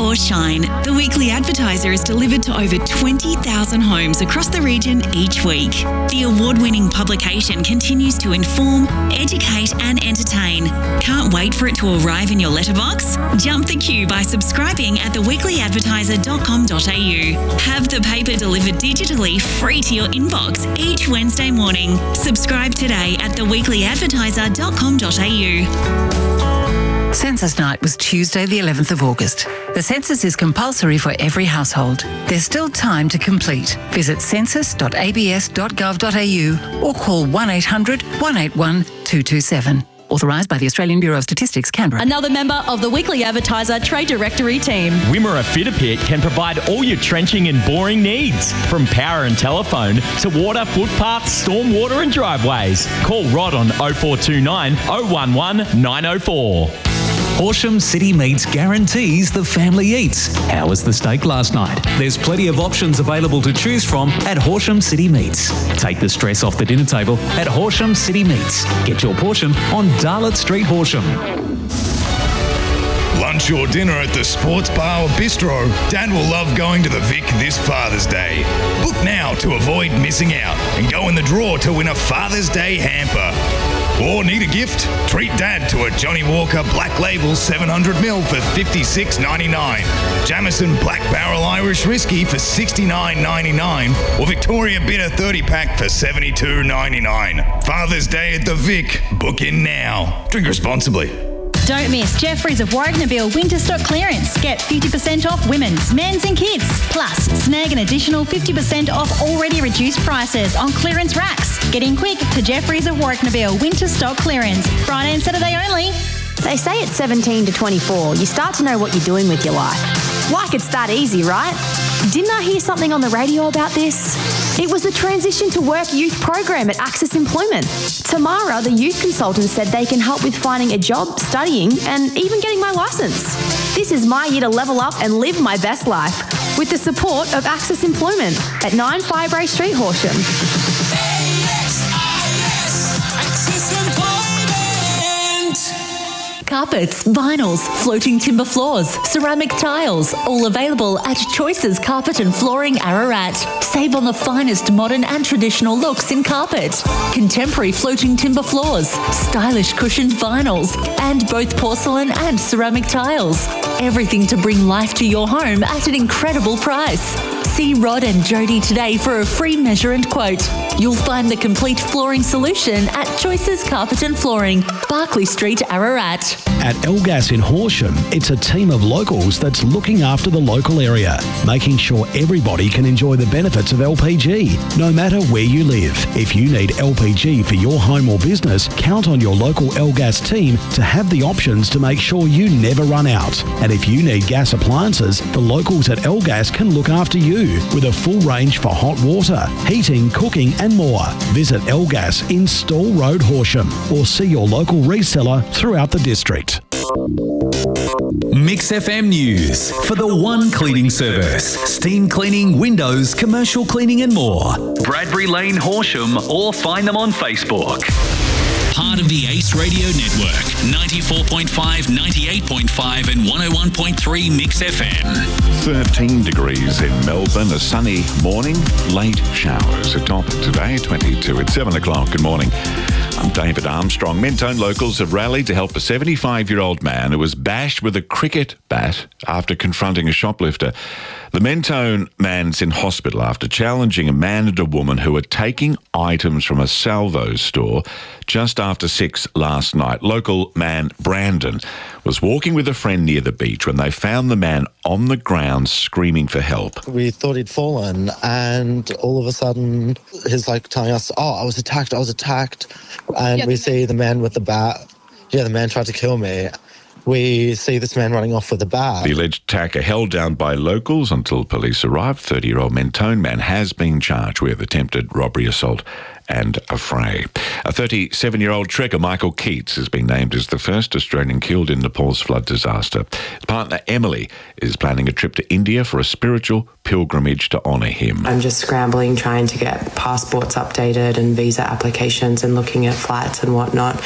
or shine, The Weekly Advertiser is delivered to over 20,000 homes across the region each week. The award-winning publication continues to inform, educate and entertain. Can't wait for it to arrive in your letterbox? Jump the queue by subscribing at theweeklyadvertiser.com.au. Have the paper delivered digitally free to your inbox each Wednesday morning. Subscribe today at theweeklyadvertiser.com.au. Census night was Tuesday the 11th of August. The census is compulsory for every household. There's still time to complete. Visit census.abs.gov.au or call 1800 181 227. Authorised by the Australian Bureau of Statistics, Canberra. Another member of the Weekly Advertiser Trade Directory team. Wimmera Fitter Pit can provide all your trenching and boring needs, from power and telephone to water, footpaths, storm water and driveways. Call Rod on 0429 011 904. Horsham City Meats guarantees the family eats. How was the steak last night? There's plenty of options available to choose from at Horsham City Meats. Take the stress off the dinner table at Horsham City Meats. Get your portion on Darlett Street, Horsham. Lunch or dinner at the Sports Bar or Bistro, Dad will love going to the Vic this Father's Day. Book now to avoid missing out and go in the draw to win a Father's Day hamper. Or need a gift? Treat Dad to a Johnny Walker Black Label 700ml for $56.99, Jameson Black Barrel Irish Whiskey for $69.99, or Victoria Bitter 30-pack for $72.99. Father's Day at the Vic. Book in now. Drink responsibly. Don't miss Jeffrey's of Warragnabill winter stock clearance. Get 50% off women's, men's and kids. Plus, snag an additional 50% off already reduced prices on clearance racks. Get in quick to Jeffrey's of Warragnabill winter stock clearance. Friday and Saturday only. They say at 17 to 24, you start to know what you're doing with your life. Like it's that easy, right? Didn't I hear something on the radio about this? It was the Transition to Work Youth Program at Access Employment. Tamara, the youth consultant, said they can help with finding a job, studying, and even getting my licence. This is my year to level up and live my best life with the support of Access Employment at 9 Firebrae Street, Horsham. Access Employment. Carpets, vinyls, floating timber floors, ceramic tiles, all available at Choices Carpet and Flooring, Ararat. Save on the finest modern and traditional looks in carpet. Contemporary floating timber floors, stylish cushioned vinyls, and both porcelain and ceramic tiles. Everything to bring life to your home at an incredible price. See Rod and Jody today for a free measure and quote. You'll find the complete flooring solution at Choices Carpet and Flooring, Barclay Street, Ararat. At Elgas in Horsham, it's a team of locals that's looking after the local area, making sure everybody can enjoy the benefits of LPG, no matter where you live. If you need LPG for your home or business, count on your local Elgas team to have the options to make sure you never run out. And if you need gas appliances, the locals at Elgas can look after you with a full range for hot water, heating, cooking and more. Visit Elgas in Stall Road, Horsham, or see your local reseller throughout the district. Mix FM News for the One Cleaning Service. Steam cleaning, windows, commercial cleaning and more. Bradbury Lane, Horsham, or find them on Facebook. Part of the Ace Radio Network, 94.5, 98.5 and 101.3 Mix FM. 13 degrees in Melbourne, a sunny morning, late showers. A top today, 22 at 7 o'clock. Good morning. I'm David Armstrong. Mentone locals have rallied to help a 75-year-old man who was bashed with a cricket bat after confronting a shoplifter. The Mentone man's in hospital after challenging a man and a woman who were taking items from a Salvo store just after 6 last night. Local man Brandon was walking with a friend near the beach when they found the man on the ground screaming for help. We thought he'd fallen, and all of a sudden he's like telling us, I was attacked. And we see the man with the bat. Yeah, the man tried to kill me. We see this man running off with a bat. The alleged attacker held down by locals until police arrived. 30-year-old Mentone man has been charged with attempted robbery, assault and a fray. A 37-year-old trekker, Michael Keats, has been named as the first Australian killed in Nepal's flood disaster. His partner, Emily, is planning a trip to India for a spiritual pilgrimage to honour him. I'm just scrambling, trying to get passports updated and visa applications and looking at flights and whatnot,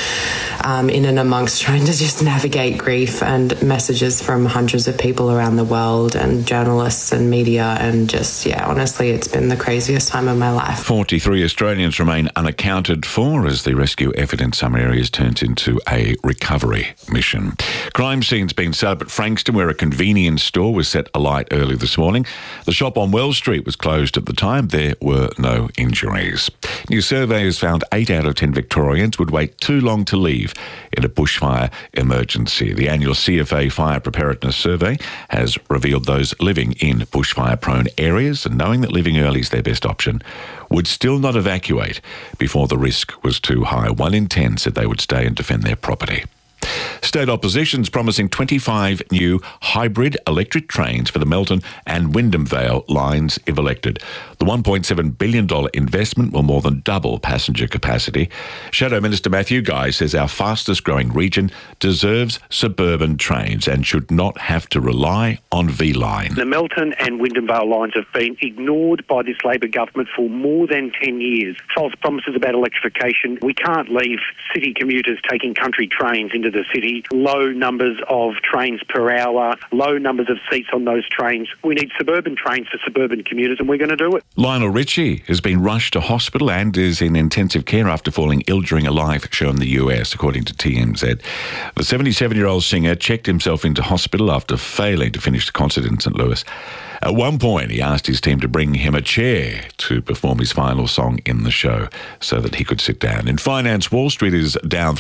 in and amongst trying to just navigate grief and messages from hundreds of people around the world and journalists and media, and just, honestly, it's been the craziest time of my life. 43 Australians remain unaccounted for as the rescue effort in some areas turns into a recovery mission. Crime scene's been set up at Frankston, where a convenience store was set alight early this morning. The shop on Wells Street was closed at the time. There were no injuries. New survey has found 8 out of 10 Victorians would wait too long to leave in a bushfire emergency. The annual CFA Fire Preparedness Survey has revealed those living in bushfire-prone areas, and knowing that leaving early is their best option, would still not evacuate before the risk was too high. 1 in 10 said they would stay and defend their property. State opposition's promising 25 new hybrid electric trains for the Melton and Wyndham Vale lines if elected. The $1.7 billion investment will more than double passenger capacity. Shadow Minister Matthew Guy says our fastest growing region deserves suburban trains and should not have to rely on V-Line. The Melton and Wyndham Vale lines have been ignored by this Labor government for more than 10 years. False promises about electrification. We can't leave city commuters taking country trains into the city. Low numbers of trains per hour, low numbers of seats on those trains. We need suburban trains for suburban commuters, and we're going to do it. Lionel Richie has been rushed to hospital and is in intensive care after falling ill during a live show in the US, according to TMZ. The 77-year-old singer checked himself into hospital after failing to finish the concert in St. Louis. At one point, he asked his team to bring him a chair to perform his final song in the show so that he could sit down. In finance, Wall Street is down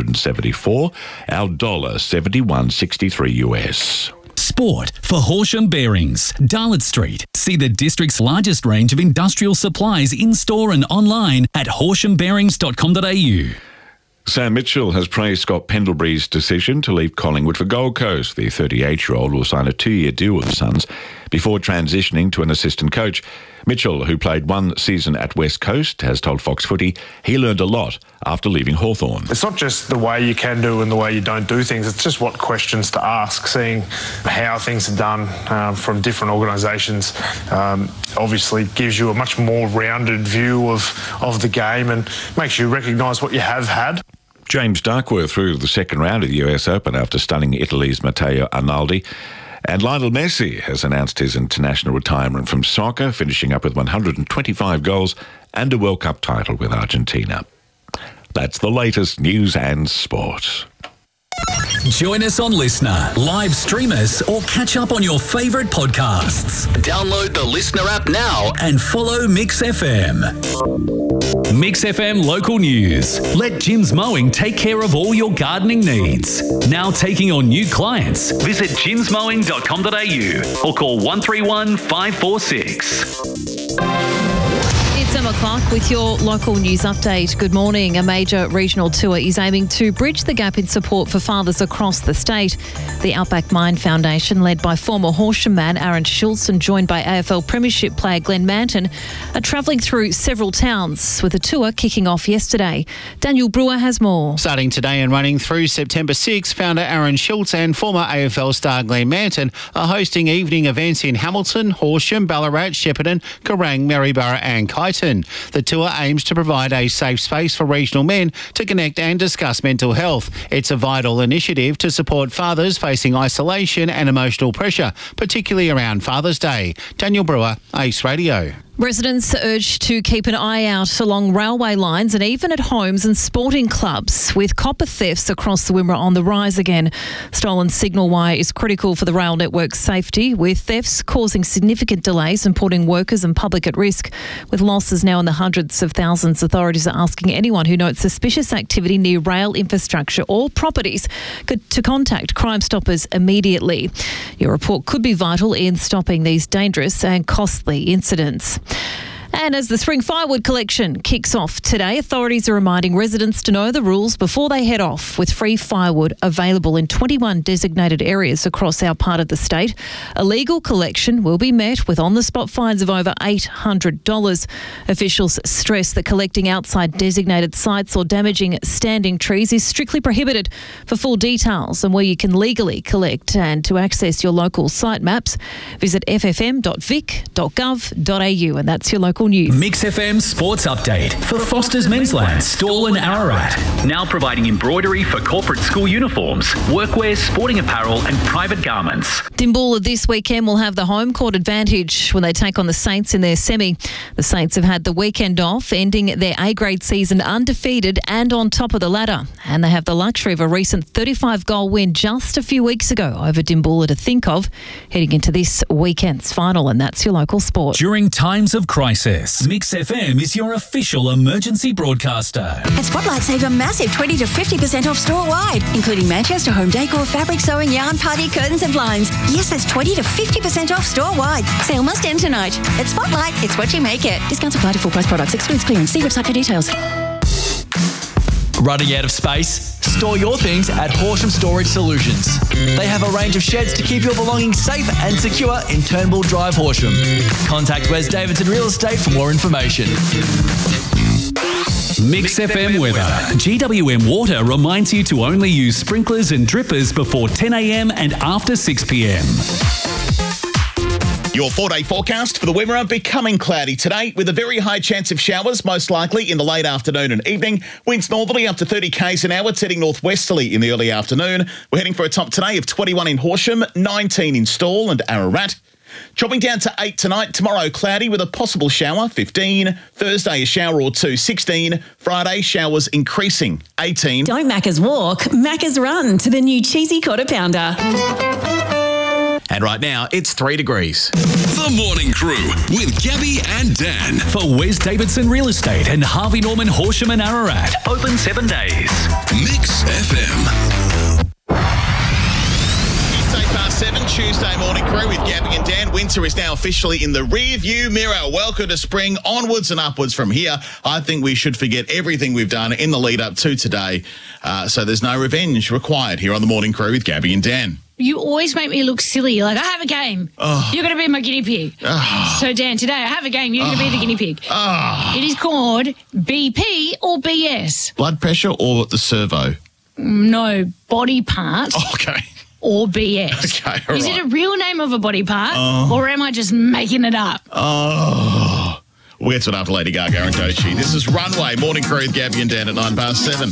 374, our dollar 71.63 US. Sport for Horsham Bearings, Darlot Street. See the district's largest range of industrial supplies in-store and online at horshambearings.com.au. Sam Mitchell has praised Scott Pendlebury's decision to leave Collingwood for Gold Coast. The 38-year-old will sign a 2-year deal with the Suns before transitioning to an assistant coach. Mitchell, who played 1 season at West Coast, has told Fox Footy he learned a lot after leaving Hawthorn. It's not just the way you can do and the way you don't do things, it's just what questions to ask, seeing how things are done from different organisations. Obviously gives you a much more rounded view of the game and makes you recognise what you have had. James Duckworth through the second round of the US Open after stunning Italy's Matteo Arnaldi. And Lionel Messi has announced his international retirement from soccer, finishing up with 125 goals and a World Cup title with Argentina. That's the latest news and sport. Join us on Listener, live stream us, or catch up on your favourite podcasts. Download the Listener app now and follow Mix FM. Mix FM local news. Let Jim's Mowing take care of all your gardening needs. Now taking on new clients. Visit jimsmowing.com.au or call 131 546. It's 7 o'clock with your local news update. Good morning. A major regional tour is aiming to bridge the gap in support for fathers across the state. The Outback Mine Foundation, led by former Horsham man Aaron Schultz and joined by AFL Premiership player Glenn Manton, are travelling through several towns with a tour kicking off yesterday. Daniel Brewer has more. Starting today and running through September 6, founder Aaron Schultz and former AFL star Glenn Manton are hosting evening events in Hamilton, Horsham, Ballarat, Shepparton, Kerrang, Maryborough and Kyneton. The tour aims to provide a safe space for regional men to connect and discuss mental health. It's a vital initiative to support fathers facing isolation and emotional pressure, particularly around Father's Day. Daniel Brewer, Ace Radio. Residents are urged to keep an eye out along railway lines and even at homes and sporting clubs, with copper thefts across the Wimmera on the rise again. Stolen signal wire is critical for the rail network's safety, with thefts causing significant delays and putting workers and public at risk. With losses now in the hundreds of thousands, authorities are asking anyone who notes suspicious activity near rail infrastructure or properties to contact Crime Stoppers immediately. Your report could be vital in stopping these dangerous and costly incidents. And as the spring firewood collection kicks off today, authorities are reminding residents to know the rules before they head off, with free firewood available in 21 designated areas across our part of the state. Illegal collection will be met with on-the-spot fines of over $800. Officials stress that collecting outside designated sites or damaging standing trees is strictly prohibited. For full details on where you can legally collect and to access your local site maps, visit ffm.vic.gov.au, and that's your local news. Mix FM Sports Update for Foster's Mensland, Stawell and Ararat. Now providing embroidery for corporate school uniforms, workwear, sporting apparel and private garments. Dimboola this weekend will have the home court advantage when they take on the Saints in their semi. The Saints have had the weekend off, ending their A-grade season undefeated and on top of the ladder. And they have the luxury of a recent 35-goal win just a few weeks ago over Dimboola to think of heading into this weekend's final, and that's your local sport. During times of crisis, Mix FM is your official emergency broadcaster. At Spotlight, save a massive 20 to 50% off store-wide, including Manchester home decor, fabric, sewing, yarn, party, curtains and blinds. Yes, that's 20 to 50% off store-wide. Sale must end tonight. At Spotlight, it's what you make it. Discounts apply to full-price products. Excludes clearance. See website for details. Running out of space? Store your things at Horsham Storage Solutions. They have a range of sheds to keep your belongings safe and secure in Turnbull Drive, Horsham. Contact Wes Davidson Real Estate for more information. Mix FM weather. GWM Water reminds you to only use sprinklers and drippers before 10 a.m. and after 6 p.m. Your 4-day forecast for the Wimmera: becoming cloudy today with a very high chance of showers, most likely in the late afternoon and evening. Winds northerly up to 30 k's an hour. It's heading northwesterly in the early afternoon. We're heading for a top today of 21 in Horsham, 19 in Stawell and Ararat. Dropping down to 8 tonight. Tomorrow, cloudy with a possible shower, 15. Thursday, a shower or two, 16. Friday, showers increasing, 18. Don't Macca's walk, Macca's run to the new cheesy quarter pounder. And right now, it's 3 degrees. The Morning Crew with Gabby and Dan. For Wes Davidson Real Estate and Harvey Norman Horsham and Ararat. Open 7 days. Mix FM. 7 Tuesday Morning Crew with Gabby and Dan. Winter is now officially in the rear view mirror. Welcome to spring, onwards and upwards from here. I think we should forget everything we've done in the lead up to today. So there's no revenge required here on the Morning Crew with Gabby and Dan. You always make me look silly. You're like, I have a game. Oh. You're going to be my guinea pig. Oh. So, Dan, today I have a game. You're going to be the guinea pig. Oh. It is called BP or BS. Blood pressure or the servo? No, body part. Okay. Or BS. Okay, all Is right. it a real name of a body part or am I just making it up? Oh. We'll get to it after Lady Gaga and Doechii. This is Runway, Morning Crew with Gabby and Dan at 7:09.